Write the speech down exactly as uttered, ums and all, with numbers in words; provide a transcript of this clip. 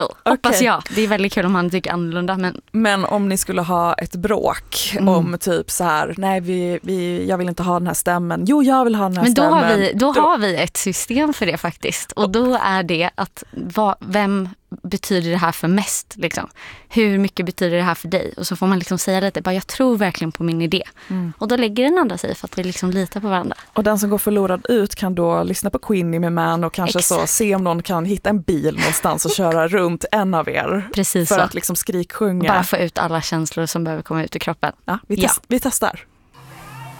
Hoppas Okej. jag. Det är väldigt kul om han tycker annorlunda. Men, Men om ni skulle ha ett bråk Mm. om typ så här, nej vi, vi, jag vill inte ha den här stämmen. Jo, jag vill ha den här men då, stämmen. har vi, då har vi ett system för det faktiskt. Och då är det att vad, vem betyder det här för mest? Liksom? Hur mycket betyder det här för dig? Och så får man liksom säga lite, bara, jag tror verkligen på min idé. Mm. Och då lägger den andra sig för att vi liksom litar på varandra. Och den som går förlorad ut kan då lyssna på Queenie med Man och kanske så Exakt. se om någon kan hitta en bil någonstans och köra runt en av er. Precis För så. att liksom skriksjunga. Bara få ut alla känslor som behöver komma ut ur kroppen. Ja, vi, Ja. test, vi testar.